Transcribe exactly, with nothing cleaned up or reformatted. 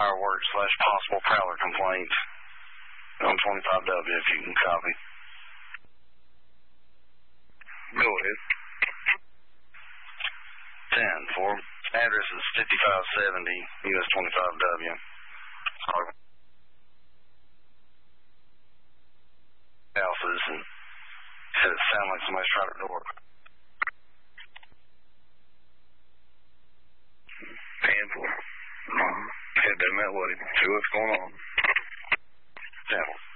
fireworks slash possible prowler complaint on twenty-five W if you can copy. Go ahead. ten four. Address is fifty-five seventy U S twenty-five W. Sorry. Houses and said it sounded like somebody's tried to door. ten four. Uh-huh. Head to that way. See what's going on. ten four.